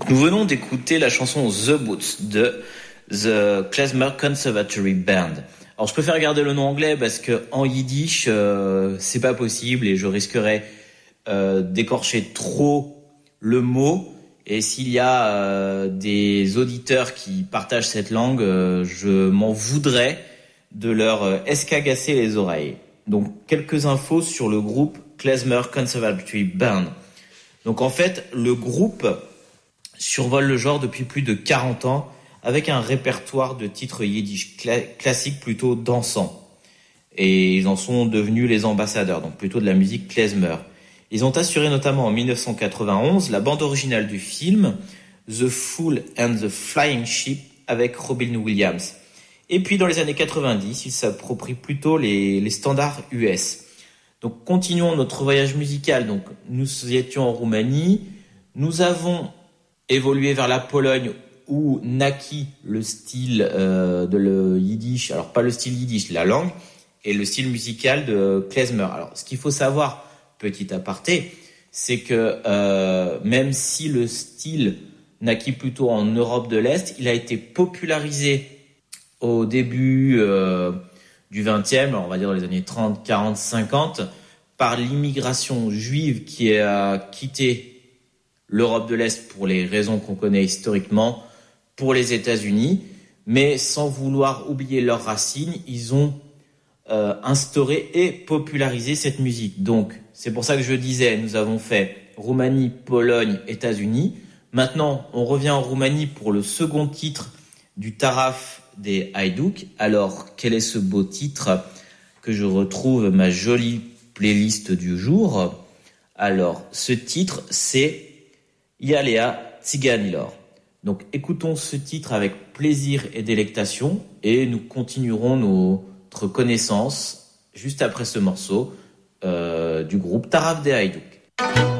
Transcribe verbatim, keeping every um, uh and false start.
Donc nous venons d'écouter la chanson The Boots de The Klezmer Conservatory Band. Alors je préfère garder le nom anglais parce que en yiddish euh, c'est pas possible et je risquerais euh, d'écorcher trop le mot. Et s'il y a euh, des auditeurs qui partagent cette langue, euh, je m'en voudrais de leur euh, escagasser les oreilles. Donc quelques infos sur le groupe Klezmer Conservatory Band. Donc en fait, le groupe survole le genre depuis plus de quarante ans avec un répertoire de titres yiddish cla- classiques plutôt dansants. Et ils en sont devenus les ambassadeurs, donc plutôt de la musique klezmer. Ils ont assuré notamment en dix-neuf cent quatre-vingt-onze la bande originale du film The Fool and the Flying Sheep avec Robin Williams. Et puis dans les années quatre-vingt-dix, ils s'approprient plutôt les, les standards U S. Donc continuons notre voyage musical. Donc nous étions en Roumanie, nous avons évolué vers la Pologne où naquit le style euh, de le yiddish, alors pas le style yiddish, la langue, et le style musical de klezmer. Alors ce qu'il faut savoir, petit aparté, c'est que euh, même si le style naquit plutôt en Europe de l'Est, il a été popularisé au début euh, du vingtième, on va dire dans les années trente, quarante, cinquante, par l'immigration juive qui a quitté l'Europe de l'Est pour les raisons qu'on connaît historiquement, pour les États-Unis, mais sans vouloir oublier leurs racines, ils ont euh, instauré et popularisé cette musique. Donc, c'est pour ça que je disais, nous avons fait Roumanie, Pologne, États-Unis. Maintenant, on revient en Roumanie pour le second titre du Taraf des Hajduk. Alors, quel est ce beau titre que je retrouve ma jolie playlist du jour? Alors, ce titre, c'est Yalea Tsiganilor. Donc, écoutons ce titre avec plaisir et délectation et nous continuerons notre connaissance juste après ce morceau euh, du groupe Taraf des Hajduk.